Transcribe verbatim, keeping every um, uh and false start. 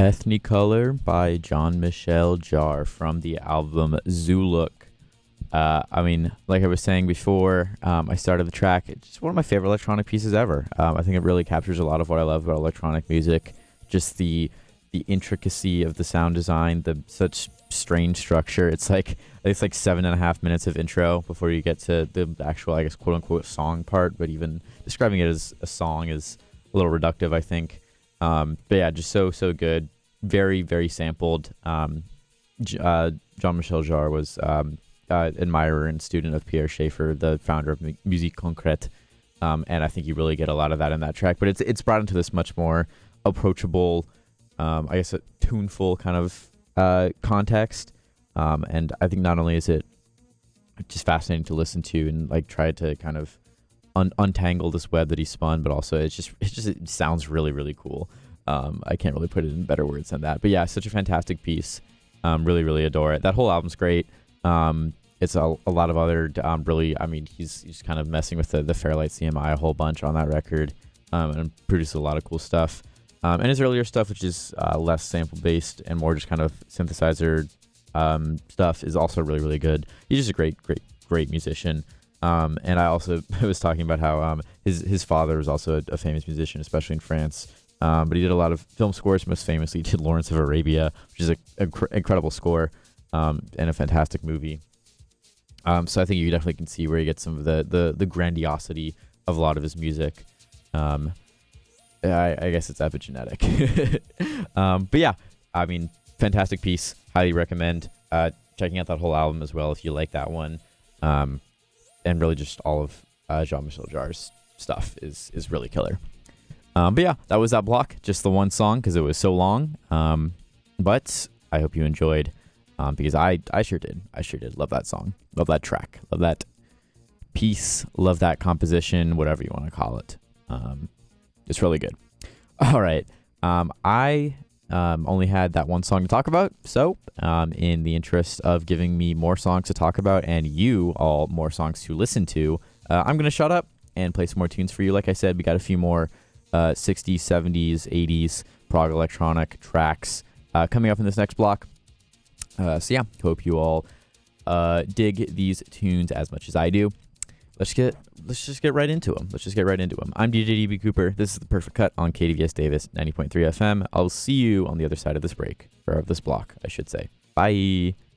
Ethnicolor by Jean-Michel Jarre from the album Zuluk. Uh, I mean, like I was saying before, um, I started the track. It's just one of my favorite electronic pieces ever. Um, I think it really captures a lot of what I love about electronic music. Just the the intricacy of the sound design, the such strange structure. It's like it's like seven and a half minutes of intro before you get to the actual, I guess, quote unquote song part. But even describing it as a song is a little reductive, I think. Um, but yeah, just so so good. Very very sampled. Um, J- uh, Jean-Michel Jarre was um, uh, admirer and student of Pierre Schaeffer, the founder of M- Musique Concrète, um, and I think you really get a lot of that in that track. But it's it's brought into this much more approachable, um, I guess, a tuneful kind of uh, context. Um, and I think not only is it just fascinating to listen to and like try to kind of un- untangle this web that he spun, but also it's just it just it sounds really really cool. Um, I can't really put it in better words than that. But yeah, such a fantastic piece. Um, really, really adore it. That whole album's great. Um, it's a, a lot of other um, really, I mean, he's he's kind of messing with the, the Fairlight C M I a whole bunch on that record, um, and produces a lot of cool stuff. Um, and his earlier stuff, which is uh, less sample-based and more just kind of synthesizer um, stuff, is also really, really good. He's just a great, great, great musician. Um, and I also was talking about how um, his, his father was also a, a famous musician, especially in France. Um, but he did a lot of film scores. Most famously, he did Lawrence of Arabia, which is an inc- incredible score um, and a fantastic movie. Um, so I think you definitely can see where he gets some of the the, the grandiosity of a lot of his music. Um, I, I guess it's epigenetic. um, but yeah, I mean, fantastic piece. Highly recommend uh, checking out that whole album as well if you like that one. Um, and really just all of uh, Jean-Michel Jarre's stuff is is really killer. Um, but yeah, that was that block. Just the one song because it was so long. Um, but I hope you enjoyed um, because I, I sure did. I sure did. Love that song. Love that track. Love that piece. Love that composition, whatever you want to call it. Um, it's really good. All right. Um, I um, only had that one song to talk about. So um, in the interest of giving me more songs to talk about and you all more songs to listen to, uh, I'm going to shut up and play some more tunes for you. Like I said, we got a few more Uh, sixties, seventies, eighties prog electronic tracks uh, coming up in this next block. Uh, so yeah, hope you all uh, dig these tunes as much as I do. Let's get let's just get right into them. Let's just get right into them. I'm D J D B Cooper. This is the Perfect Cut on K D V S Davis ninety point three F M. I'll see you on the other side of this break or of this block, I should say. Bye.